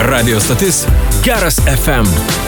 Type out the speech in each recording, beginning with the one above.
Radio stotis Geras FM.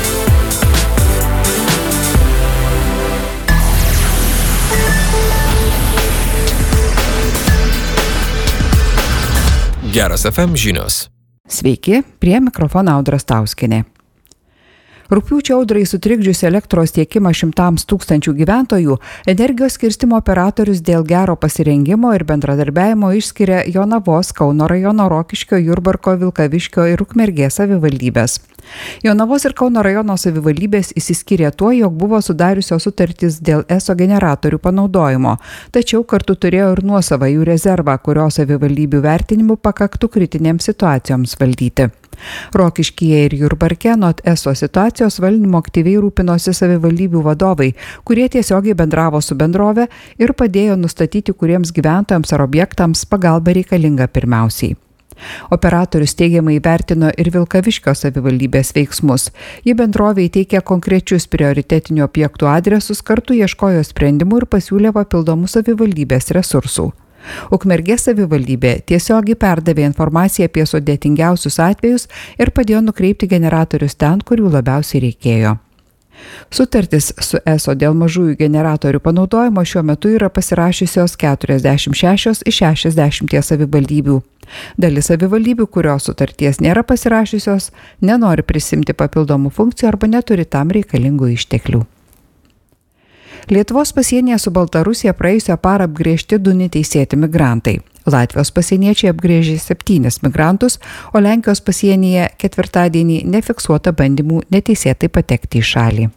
Geras FM žinios. Sveiki, prie mikrofono Audra Stauskienė. Rugpjūčio audrai sutrikdžius elektros tiekimą šimtams tūkstančių gyventojų, energijos skirstymo operatorius dėl gero pasirengimo ir bendradarbiavimo išskiria Jonavos, Kauno rajono, Rokiškio, Jurbarko, Vilkaviškio ir Ukmergės savivaldybės. Jonavos ir Kauno rajono savivaldybės išsiskyrė tuo, jog buvo sudariusios sutartys dėl ESO generatorių panaudojimo, tačiau kartu turėjo ir nuosavą jų rezervą, kurio savivaldybių vertinimų pakaktų kritinėms situacijoms valdyti. Rokiškyje ir Jurbarke nuo ESO situacijos valdymo aktyviai rūpinosi savivaldybių vadovai, kurie tiesiogiai bendravo su bendrove ir padėjo nustatyti, kuriems gyventojams ar objektams pagalba reikalinga pirmiausiai. Operatorius teigiamai įvertino ir Vilkaviškio savivaldybės veiksmus. Ji bendrovei teikė konkrečius prioritetinių objektų adresus, kartu ieškojo sprendimų ir pasiūlė papildomų savivaldybės resursų. Ukmergės savivaldybė tiesiogiai perdavė informaciją apie sudėtingiausius atvejus ir padėjo nukreipti generatorius ten, kur jų labiausiai reikėjo. Sutartis su ESO dėl mažųjų generatorių panaudojimo šiuo metu yra pasirašiusios 46 iš 60 savivaldybių. Dalis savivaldybių, kurios sutarties nėra pasirašiusios, nenori prisimti papildomų funkcijų arba neturi tam reikalingų išteklių. Lietuvos pasienyje su Baltarusija praėjusią parą apgręžti 2 neteisėti migrantai. Latvijos pasieniečiai apgręžė 7 migrantus, o Lenkijos pasienyje ketvirtadienį nefiksuota bandymų neteisėtai patekti į šalį.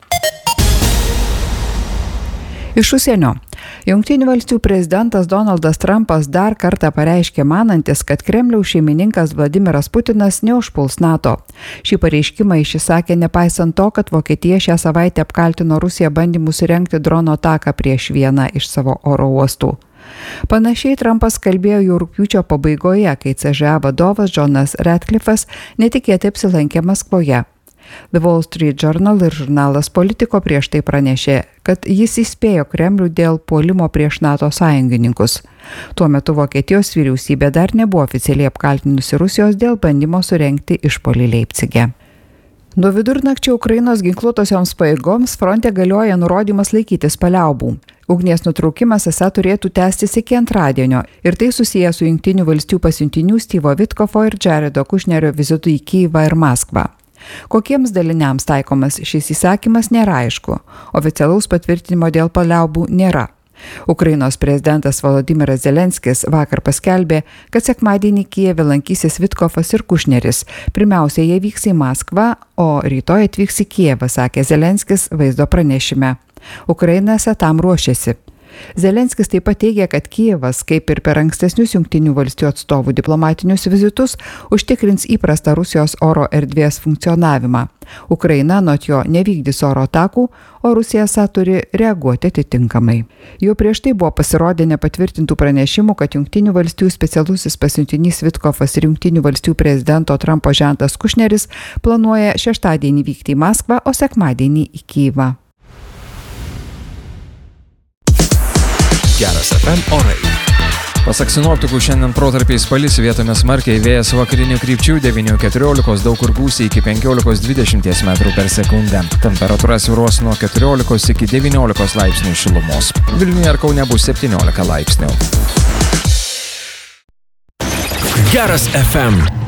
Iš užsienio. Jungtinių valstijų prezidentas Donaldas Trumpas dar kartą pareiškė manantis, kad Kremliaus šeimininkas Vladimiras Putinas neužpuls NATO. Šį pareiškimą jis išsakė nepaisant to, kad Vokietija šią savaitę apkaltino Rusiją bandymu surengti drono ataką prieš vieną iš savo oro uostų. Panašiai Trumpas kalbėjo jau rugpjūčio pabaigoje, kai CŽA vadovas Johnas Ratcliffe'as netikėtai apsilankė Maskvoje. The Wall Street Journal ir žurnalas Politico prieš tai pranešė, kad jis įspėjo Kremlių dėl puolimo prieš NATO sąjungininkus. Tuo metu Vokietijos vyriausybė dar nebuvo oficialiai apkaltinusi Rusijos dėl bandymo surengti išpuolį Leipcige. Nuo vidurnakčio Ukrainos ginkluotosioms pajėgoms fronte galioja nurodymas laikytis paliaubų. Ugnies nutraukimas esą turėtų tęstis iki antradienio ir tai susiję su Jungtinių valstijų pasiuntinių Steve'o Witkofo ir Jaredo Kushnerio vizitu į Kyjivą ir Maskvą. Kokiems daliniams taikomas šis įsakymas nėra aišku. Oficialaus patvirtinimo dėl paliaubų nėra. Ukrainos prezidentas Volodymyras Zelenskis vakar paskelbė, kad sekmadienį Kijeve lankysis Witkofas ir Kushneris. Pirmiausia, jie vyks į Maskvą, o rytoj atvyks į Kijevą, sakė Zelenskis vaizdo pranešime. Ukraina tam ruošiasi. Zelenskis taip pat teigia, kad Kijevas, kaip ir per ankstesnius Jungtinių valstijų atstovų diplomatinius vizitus, užtikrins įprastą Rusijos oro erdvės funkcionavimą. Ukraina anot jo nevykdys oro atakų, o Rusija turi reaguoti atitinkamai. Jau prieš tai buvo pasirodę nepatvirtintų pranešimų, kad Jungtinių valstijų specialusis pasiuntinys Witkofas ir Jungtinių valstijų prezidento Trumpo žentas Kushneris planuoja šeštadienį vykti į Maskvą, o sekmadienį į Kyjivą. Geras FM orai. Pasak sinoptikų šiandien protarpiais palis, vietomis smarkiai, vėjas vakarinių krypčių 9–14, daug kur gūsiai iki 15–20 metrų per sekundę. Temperatūra svyruos nuo 14 iki 19 laipsnių šilumos. Vilniuje ir Kaune bus 17 laipsnių. Geras FM.